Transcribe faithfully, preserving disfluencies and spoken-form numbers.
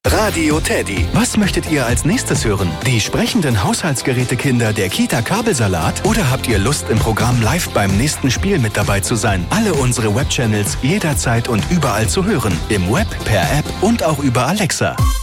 Radio Teddy. Was möchtet ihr als nächstes hören? Die sprechenden Haushaltsgerätekinder der Kita Kabelsalat? Oder habt ihr Lust, im Programm live beim nächsten Spiel mit dabei zu sein? Alle unsere Webchannels jederzeit und überall zu hören. Im Web, per App und auch über Alexa.